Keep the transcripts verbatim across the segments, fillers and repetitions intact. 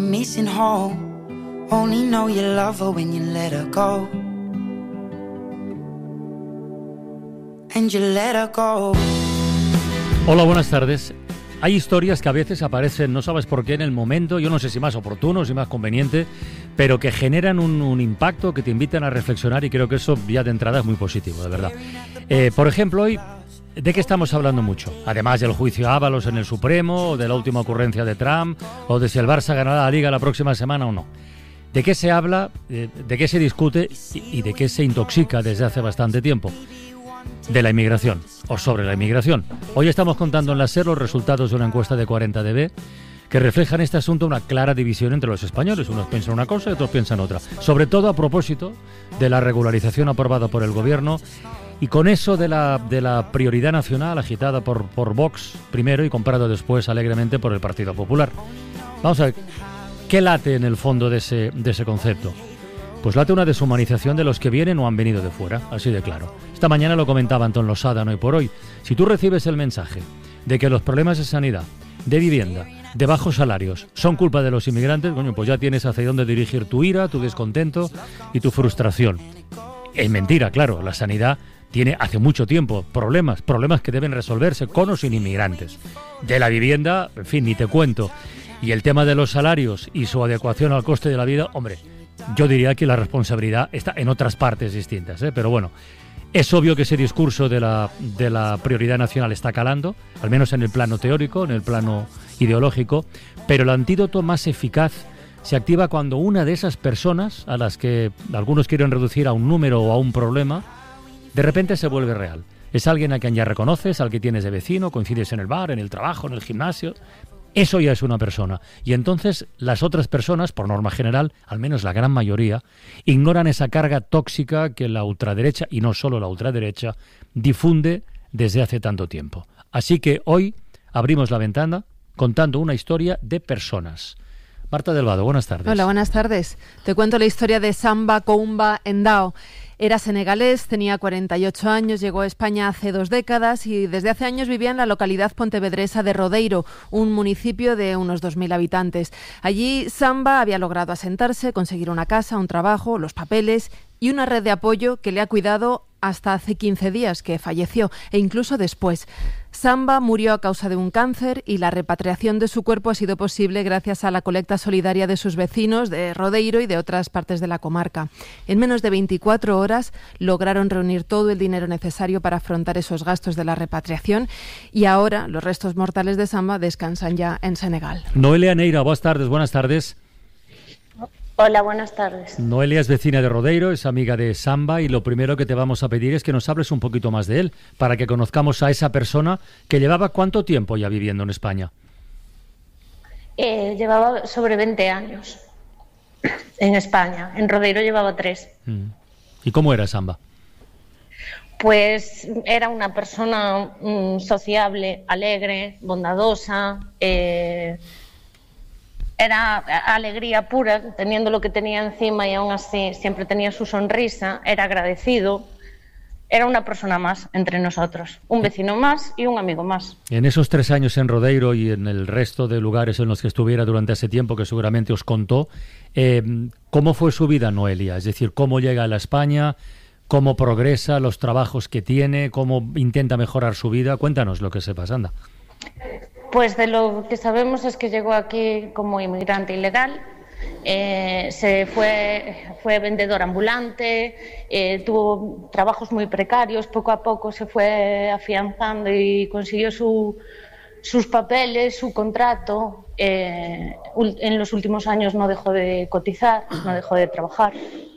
Missing home, only know you love her when you let her go. And you let her go. Hola, buenas tardes. Hay historias que a veces aparecen, no sabes por qué, en el momento, yo no sé si más oportuno, si más conveniente, pero que generan un, un impacto, que te invitan a reflexionar, y creo que eso ya de entrada es muy positivo, de verdad. Eh, por ejemplo, hoy, ¿de qué estamos hablando mucho? Además del juicio Ábalos en el Supremo, o de la última ocurrencia de Trump, o de si el Barça ganará la Liga la próxima semana o no. ¿De qué se habla, de, de qué se discute y, y de qué se intoxica desde hace bastante tiempo? De la inmigración, o sobre la inmigración. Hoy estamos contando en la SER los resultados de una encuesta de cuarenta D B que refleja en este asunto una clara división entre los españoles. Unos piensan una cosa y otros piensan otra. Sobre todo a propósito de la regularización aprobada por el Gobierno y con eso de la, de la prioridad nacional agitada por, por Vox primero y comprado después alegremente por el Partido Popular. Vamos a ver, ¿qué late en el fondo de ese, de ese concepto? Pues late una deshumanización de los que vienen o han venido de fuera, así de claro. Esta mañana lo comentaba Antón Losada, no hoy por hoy. Si tú recibes el mensaje de que los problemas de sanidad, de vivienda, de bajos salarios son culpa de los inmigrantes, coño, pues ya tienes hacia dónde dirigir tu ira, tu descontento y tu frustración. Es mentira, claro, la sanidad tiene hace mucho tiempo problemas, problemas que deben resolverse con o sin inmigrantes. De la vivienda, en fin, ni te cuento. Y el tema de los salarios y su adecuación al coste de la vida, hombre, yo diría que la responsabilidad está en otras partes distintas, ¿eh? Pero bueno, es obvio que ese discurso de la, de la prioridad nacional está calando, al menos en el plano teórico, en el plano ideológico, pero el antídoto más eficaz se activa cuando una de esas personas, a las que algunos quieren reducir a un número o a un problema, de repente se vuelve real. Es alguien a quien ya reconoces, al que tienes de vecino, coincides en el bar, en el trabajo, en el gimnasio. Eso ya es una persona. Y entonces las otras personas, por norma general, al menos la gran mayoría, ignoran esa carga tóxica que la ultraderecha, y no solo la ultraderecha, difunde desde hace tanto tiempo. Así que hoy abrimos la ventana contando una historia de personas. Marta del Vado, buenas tardes. Hola, buenas tardes. Te cuento la historia de Samba Coumba Endao. Era senegalés, tenía cuarenta y ocho años, llegó a España hace dos décadas y desde hace años vivía en la localidad pontevedresa de Rodeiro, un municipio de unos dos mil habitantes. Allí Samba había logrado asentarse, conseguir una casa, un trabajo, los papeles y una red de apoyo que le ha cuidado hasta hace quince días, que falleció, e incluso después. Samba murió a causa de un cáncer y la repatriación de su cuerpo ha sido posible gracias a la colecta solidaria de sus vecinos de Rodeiro y de otras partes de la comarca. En menos de veinticuatro horas lograron reunir todo el dinero necesario para afrontar esos gastos de la repatriación y ahora los restos mortales de Samba descansan ya en Senegal. Noelia Neira, buenas tardes, buenas tardes. Hola, buenas tardes. Noelia es vecina de Rodeiro, es amiga de Samba y lo primero que te vamos a pedir es que nos hables un poquito más de él para que conozcamos a esa persona que llevaba ¿cuánto tiempo ya viviendo en España? Eh, llevaba sobre veinte años en España, en Rodeiro llevaba tres. ¿Y cómo era Samba? Pues era una persona mm, sociable, alegre, bondadosa, eh, era alegría pura, teniendo lo que tenía encima y aún así siempre tenía su sonrisa, era agradecido, era una persona más entre nosotros, un vecino más y un amigo más. En esos tres años en Rodeiro y en el resto de lugares en los que estuviera durante ese tiempo que seguramente os contó, eh, ¿cómo fue su vida, Noelia? Es decir, ¿cómo llega a la España? ¿Cómo progresa? ¿Los trabajos que tiene? ¿Cómo intenta mejorar su vida? Cuéntanos lo que sepas, anda. Pues de lo que sabemos es que llegó aquí como inmigrante ilegal, eh, se fue, fue vendedor ambulante, eh, tuvo trabajos muy precarios, poco a poco se fue afianzando y consiguió su, sus papeles, su contrato. Eh, en los últimos años no dejó de cotizar, no dejó de trabajar.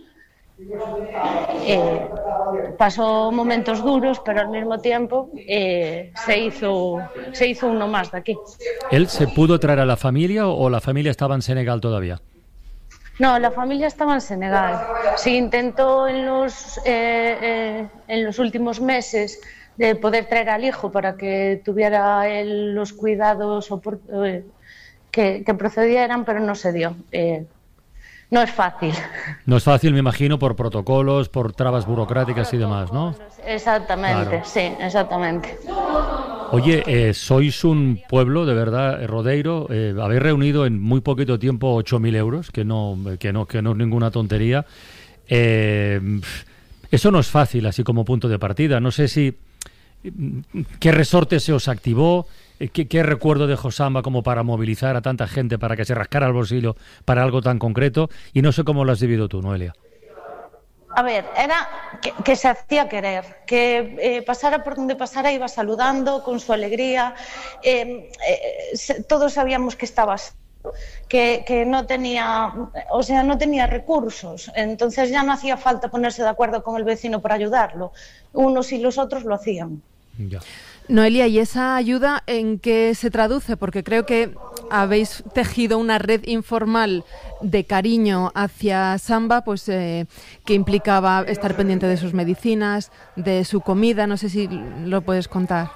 Eh, pasó momentos duros, pero al mismo tiempo eh, se hizo se hizo uno más de aquí. ¿Él se pudo traer a la familia o la familia estaba en Senegal todavía? No, la familia estaba en Senegal. Se intentó en los eh, eh, en los últimos meses de poder traer al hijo para que tuviera él los cuidados eh, que, que procedieran, pero no se dio. Eh, No es fácil. No es fácil, me imagino, por protocolos, por trabas burocráticas y demás, ¿no? Exactamente, claro. Sí, exactamente. Oye, eh, sois un pueblo, de verdad, Rodeiro, eh, habéis reunido en muy poquito tiempo ocho mil euros, que no, que no, que no es ninguna tontería. Eh, eso no es fácil, así como punto de partida. No sé si... ¿Qué resorte se os activó? ¿Qué, qué recuerdo dejó Samba como para movilizar a tanta gente, para que se rascara el bolsillo para algo tan concreto? Y no sé cómo lo has vivido tú, Noelia. A ver, era que, que se hacía querer, que eh, pasara por donde pasara iba saludando con su alegría, eh, eh, se, todos sabíamos que estaba, que, que no tenía, o sea, no tenía recursos, entonces ya no hacía falta ponerse de acuerdo con el vecino para ayudarlo, unos y los otros lo hacían. Ya. Noelia, ¿y esa ayuda en qué se traduce? Porque creo que habéis tejido una red informal de cariño hacia Samba, pues eh, que implicaba estar pendiente de sus medicinas, de su comida. No sé si lo puedes contar.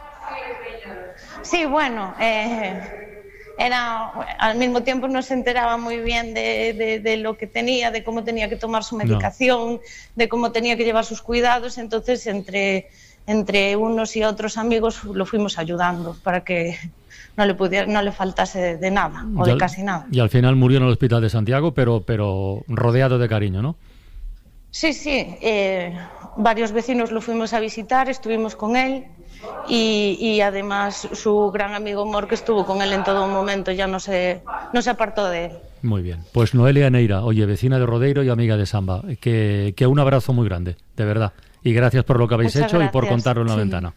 Sí, bueno, eh, era al mismo tiempo no se enteraba muy bien de, de, de lo que tenía, de cómo tenía que tomar su medicación, no. de cómo tenía que llevar sus cuidados. Entonces, entre entre unos y otros amigos lo fuimos ayudando para que no le pudiera, no le faltase de nada o y de al, casi nada. Y al final murió en el hospital de Santiago, pero, pero rodeado de cariño, ¿no? Sí, sí. Eh, varios vecinos lo fuimos a visitar, estuvimos con él y, y además su gran amigo Mor, que estuvo con él en todo momento, ya no se, no se apartó de él. Muy bien. Pues Noelia Neira, oye, vecina de Rodeiro y amiga de Samba, que, que un abrazo muy grande, de verdad. Y gracias por lo que habéis Muchas hecho gracias. Y por contarlo en la Sí. ventana.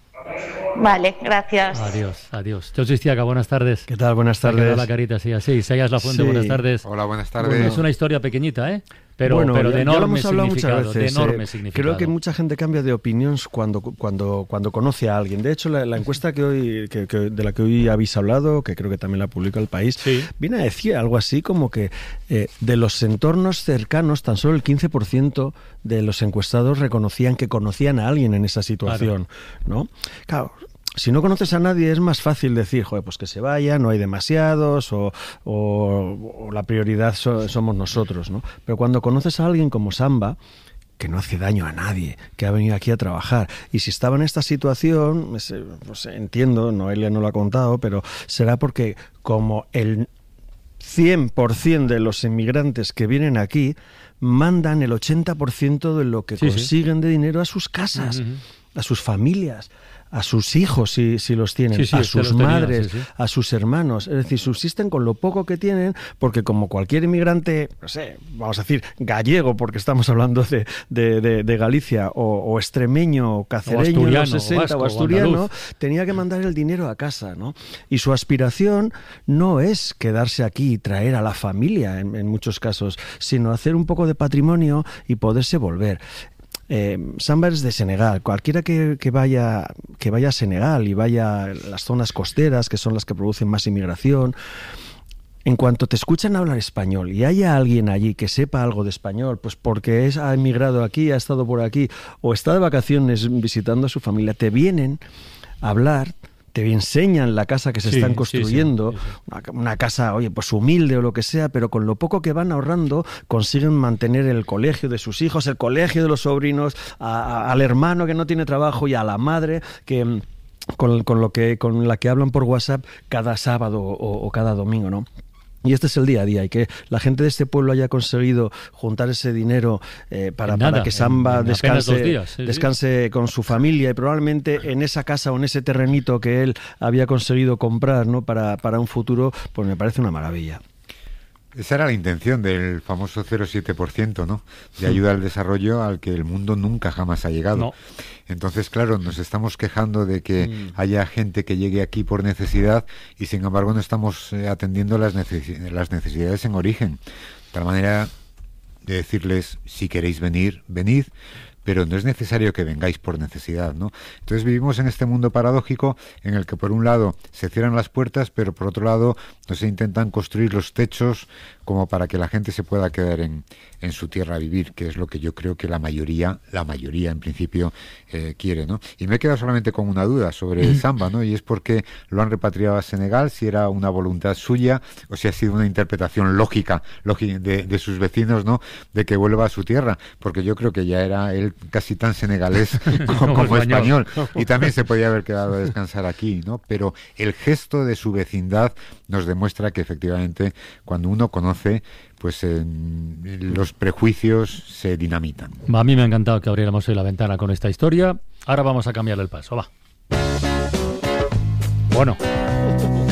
Vale, gracias. Adiós, adiós. José Istiaga, buenas tardes. ¿Qué tal? Buenas Se ha tardes. quedado la carita así, así. Sellas La Fuente, Sí. buenas tardes. Hola, buenas tardes. Bueno, es una historia pequeñita, ¿eh? Pero, bueno, pero de ya, ya lo enorme hemos hablado muchas significado, veces, de enorme eh, significado. Creo que mucha gente cambia de opinión cuando, cuando, cuando conoce a alguien. De hecho, la, la encuesta que hoy, que, que, de la que hoy habéis hablado, que creo que también la publica El País, sí. viene a decir algo así como que eh, de los entornos cercanos, tan solo el quince por ciento de los encuestados reconocían que conocían a alguien en esa situación, claro. ¿no? Claro. Si no conoces a nadie es más fácil decir, joder, pues que se vaya, no hay demasiados o, o, o la prioridad so, somos nosotros, ¿no? Pero cuando conoces a alguien como Samba, que no hace daño a nadie, que ha venido aquí a trabajar, y si estaba en esta situación, pues, pues entiendo, Noelia no lo ha contado, pero será porque como el cien por ciento de los inmigrantes que vienen aquí mandan el ochenta por ciento de lo que sí, consiguen sí. de dinero a sus casas, Uh-huh. a sus familias, a sus hijos si, si los tienen, sí, sí, a sus tenía, madres, sí, sí. a sus hermanos. Es decir, subsisten con lo poco que tienen, porque como cualquier inmigrante, no sé, vamos a decir, gallego, porque estamos hablando de, de, de, de Galicia, o, o extremeño, o cacereño, o asturiano, en los sesenta, o, vasco, o asturiano, o tenía que mandar el dinero a casa, ¿no? Y su aspiración no es quedarse aquí y traer a la familia, en, en muchos casos, sino hacer un poco de patrimonio y poderse volver. Eh, Samba es de Senegal. Cualquiera que, que vaya que vaya a Senegal y vaya a las zonas costeras, que son las que producen más inmigración, en cuanto te escuchan hablar español y haya alguien allí que sepa algo de español, pues porque es, ha emigrado aquí, ha estado por aquí o está de vacaciones visitando a su familia, te vienen a hablar, te enseñan la casa que se sí, están construyendo, sí, sí, sí. Una, una casa, oye, pues humilde o lo que sea, pero con lo poco que van ahorrando consiguen mantener el colegio de sus hijos, el colegio de los sobrinos, a, a, al hermano que no tiene trabajo y a la madre que con, con lo que con la que hablan por WhatsApp cada sábado o, o cada domingo, ¿no? Y este es el día a día, y que la gente de este pueblo haya conseguido juntar ese dinero eh, para, nada, para que Samba en, en descanse, días, sí, descanse sí. con su familia, y probablemente en esa casa o en ese terrenito que él había conseguido comprar, ¿no? para, para un futuro, pues me parece una maravilla. Esa era la intención del famoso cero coma siete por ciento, ¿no? De ayuda al desarrollo al que el mundo nunca jamás ha llegado. No. Entonces, claro, nos estamos quejando de que mm. haya gente que llegue aquí por necesidad y, sin embargo, no estamos eh, atendiendo las, neces- las necesidades en origen. De tal manera de decirles, si queréis venir, venid, pero no es necesario que vengáis por necesidad, ¿no? Entonces vivimos en este mundo paradójico en el que por un lado se cierran las puertas, pero por otro lado no se intentan construir los techos como para que la gente se pueda quedar en, en su tierra a vivir, que es lo que yo creo que la mayoría, la mayoría en principio eh, quiere, ¿no? Y me he quedado solamente con una duda sobre Samba, ¿no? Y es porque lo han repatriado a Senegal, si era una voluntad suya o si ha sido una interpretación lógica, lógica de, de sus vecinos, ¿no? De que vuelva a su tierra, porque yo creo que ya era él casi tan senegalés como, como, como español. español, y también se podía haber quedado a descansar aquí, ¿no? Pero el gesto de su vecindad nos demuestra que efectivamente cuando uno conoce, pues eh, los prejuicios se dinamitan. A mí me ha encantado que abriéramos hoy la ventana con esta historia. Ahora vamos a cambiar el paso, va. Bueno.